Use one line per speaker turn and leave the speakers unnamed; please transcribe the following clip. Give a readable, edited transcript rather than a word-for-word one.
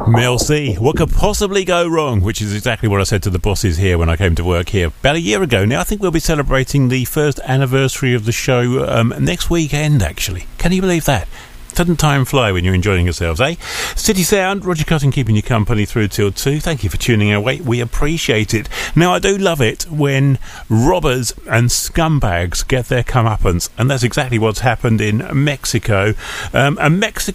Mel C. What could possibly go wrong? Which is exactly what I said to the bosses here when I came to work here about a year ago now. I think we'll be celebrating the first anniversary of the show next weekend, actually. Can you believe that? Doesn't time fly when you're enjoying yourselves, eh? City Sound, Roger Cutting keeping you company through till 2. Thank you for tuning our way. We appreciate it. Now, I do love it when robbers and scumbags get their comeuppance, and that's exactly what's happened in Mexico. A Mexican